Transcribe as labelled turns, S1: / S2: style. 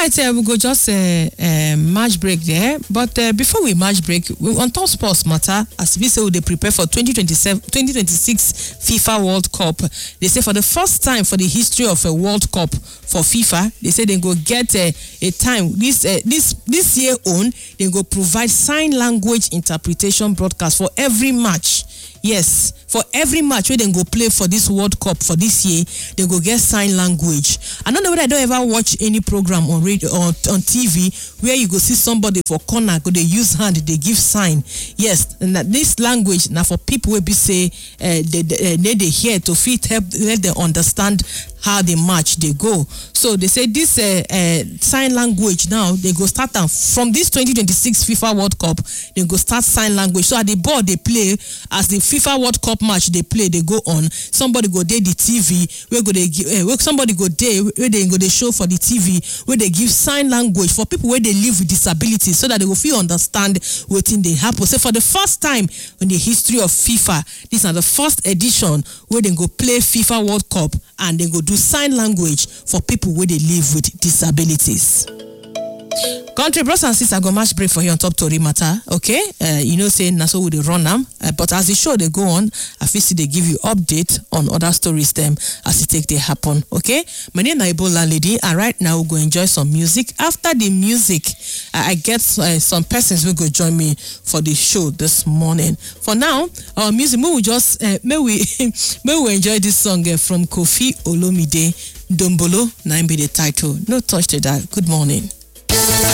S1: right, we go just match break there. But before we match break, we on top sports matter, as we say, they prepare for 2026 FIFA World Cup. They say for the first time for the history of a World Cup for FIFA, they say they go get a time this year on. They go provide sign language interpretation broadcast for every match. Yes, for every match where they go play for this World Cup for this year, they go get sign language. I don't know whether I don't ever watch any program on radio or on TV where you go see somebody for corner go they use hand, they give sign. Yes, and this language now for people will be say they hear to fit help let them understand how the match they go. So they say this sign language now they go start from this 2026 FIFA World Cup. They go start sign language. So at the board they play as the FIFA World Cup match they play they go on. Somebody go there the TV where go they give somebody go there where they go they show for the TV where they give sign language for people where they live with disabilities so that they will feel understand what in they happen. So for the first time in the history of FIFA, this is the first edition where they go play FIFA World Cup and they go do sign language for people where they live with disabilities. Country brothers and sisters, I go match break for you on top Tori matter, okay? You know, saying that's what we run them, but as the show they go on, I feel see they give you update on other stories them as it take they happen, okay? My name is Ebola Lady, and right now we go enjoy some music. After the music, I get some persons will go join me for the show this morning. For now, our music, may we just may we enjoy this song from Kofi Olomide, Dombolo. Now be the title. No touch to that. Good morning.